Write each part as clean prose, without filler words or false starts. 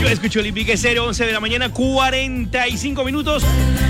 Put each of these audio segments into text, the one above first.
Yo escucho Olímpica Estéreo, 11 de la mañana, 45 minutos.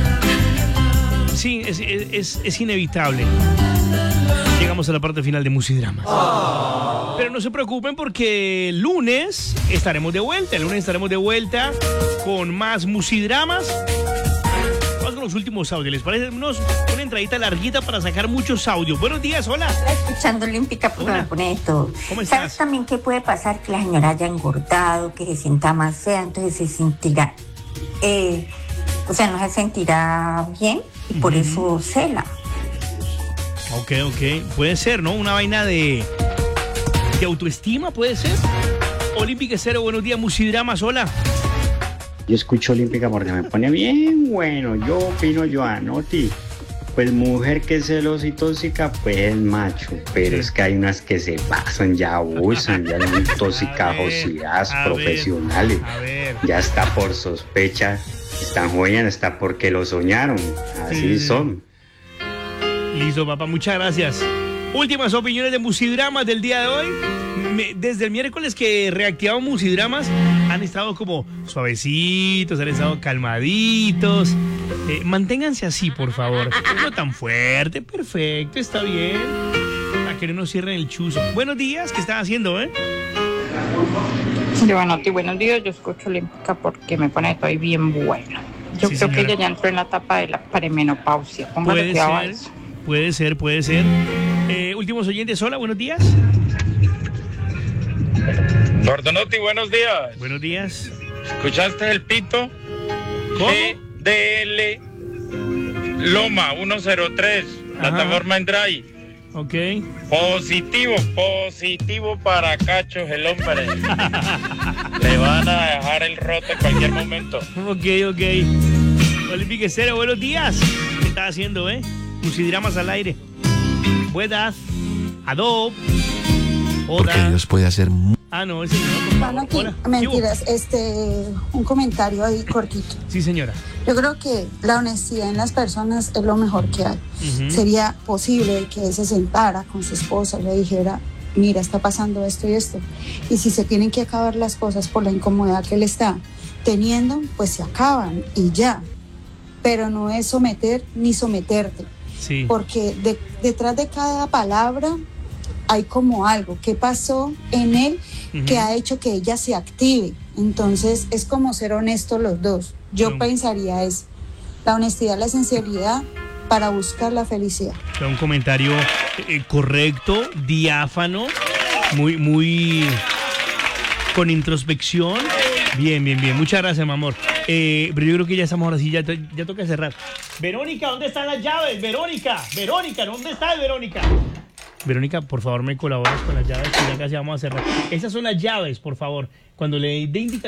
Sí, es inevitable. Llegamos a la parte final de Musidramas. Pero no se preocupen porque el lunes estaremos de vuelta. El lunes estaremos de vuelta con más Musidramas. Vamos con los últimos audios. ¿Les parece? Una entradita larguita para sacar muchos audios. Buenos días, hola. Escuchando Olímpica, porque me pone esto. ¿Cómo estás? ¿Sabes también qué puede pasar? Que la señora haya engordado, que se sienta más fea, entonces se sentirá, no se sentirá bien y por eso cela. Ok. Puede ser, ¿no? Una vaina de autoestima, ¿puede ser? Olímpica Estéreo, buenos días, Musidramas, hola. Yo escucho Olímpica porque me pone bien bueno. Yo opino, Joanotti. Pues mujer que es celosa y tóxica, pues macho. Pero es que hay unas que se pasan, ya abusan, ya son toxicajosidades profesionales. Ya está por sospecha, están joyando, está porque lo soñaron. Así son. Listo, papá, muchas gracias. Últimas opiniones de Musidramas del día de hoy. Desde el miércoles que reactivamos Musidramas, han estado como suavecitos, han estado calmaditos. Manténganse así, por favor. No tan fuerte, perfecto, está bien. Para que no nos cierren el chuzo. Buenos días, ¿qué están haciendo, Giovanotti, buenos días. Yo escucho Olímpica porque me pone todo bien bueno. Yo creo que ella ya entró en la etapa de la premenopausia. Póngale cuidado a eso. Puede ser. Últimos oyentes, hola, buenos días. Gordonotti, buenos días. Buenos días. ¿Escuchaste el pito? ¿Cómo? GDL Loma 103, plataforma en Drive. Ok. Positivo para cachos el hombre. Le van a dejar el roto en cualquier momento. Ok. Olímpica Estéreo, buenos días. ¿Qué estás haciendo, Musidramas al aire. Buenas. Adobe. Hola. Porque Dios puede hacer no, ese no. Hola. Mentiras, un comentario ahí cortito. Sí, señora. Yo creo que la honestidad en las personas es lo mejor que hay. Sería posible que él se sentara con su esposa y le dijera, mira, está pasando esto y esto. Y si se tienen que acabar las cosas por la incomodidad que él está teniendo, pues se acaban y ya. Pero no es someter ni someterte. Sí. Porque detrás de cada palabra hay como algo que pasó en él que ha hecho que ella se active. Entonces es como ser honestos los dos. Yo pensaría es la honestidad, la sinceridad para buscar la felicidad. Un comentario correcto, diáfano, muy con introspección. Bien. Muchas gracias, mi amor. Pero yo creo que ya estamos ahora sí, ya toca cerrar. Verónica, ¿dónde están las llaves? Verónica, ¿dónde estás, Verónica? Verónica, por favor, me colaboras con las llaves, que ya casi vamos a cerrar. Esas son las llaves, por favor. Cuando le dé indicación